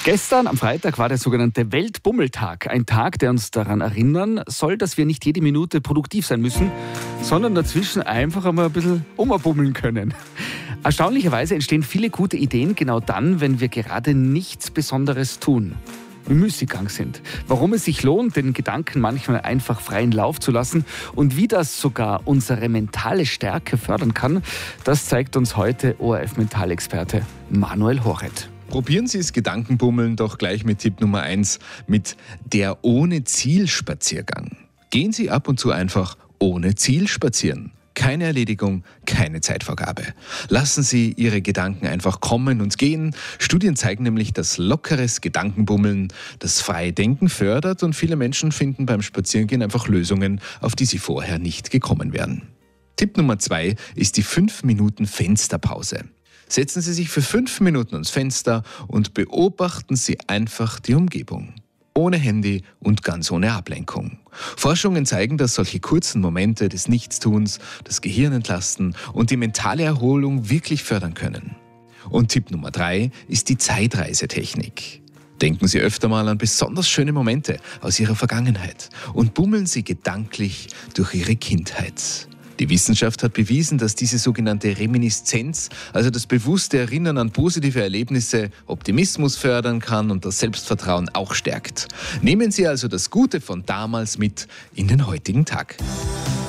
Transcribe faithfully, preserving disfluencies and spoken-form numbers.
Gestern am Freitag war der sogenannte Weltbummeltag. Ein Tag, der uns daran erinnern soll, dass wir nicht jede Minute produktiv sein müssen, sondern dazwischen einfach einmal ein bisschen umbummeln können. Erstaunlicherweise entstehen viele gute Ideen genau dann, wenn wir gerade nichts Besonderes tun, im Müßiggang sind. Warum es sich lohnt, den Gedanken manchmal einfach freien Lauf zu lassen und wie das sogar unsere mentale Stärke fördern kann, das zeigt uns heute O R F-Mentalexperte Manuel Horet. Probieren Sie das Gedankenbummeln doch gleich mit Tipp Nummer eins, mit der Ohne-Ziel-Spaziergang. Gehen Sie ab und zu einfach ohne Ziel spazieren. Keine Erledigung, keine Zeitvorgabe. Lassen Sie Ihre Gedanken einfach kommen und gehen. Studien zeigen nämlich, dass lockeres Gedankenbummeln das freie Denken fördert und viele Menschen finden beim Spazierengehen einfach Lösungen, auf die sie vorher nicht gekommen wären. Tipp Nummer zwei ist die fünf Minuten Fensterpause. Setzen Sie sich für fünf Minuten ans Fenster und beobachten Sie einfach die Umgebung. Ohne Handy und ganz ohne Ablenkung. Forschungen zeigen, dass solche kurzen Momente des Nichtstuns das Gehirn entlasten und die mentale Erholung wirklich fördern können. Und Tipp Nummer drei ist die Zeitreisetechnik. Denken Sie öfter mal an besonders schöne Momente aus Ihrer Vergangenheit und bummeln Sie gedanklich durch Ihre Kindheit. Die Wissenschaft hat bewiesen, dass diese sogenannte Reminiszenz, also das bewusste Erinnern an positive Erlebnisse, Optimismus fördern kann und das Selbstvertrauen auch stärkt. Nehmen Sie also das Gute von damals mit in den heutigen Tag.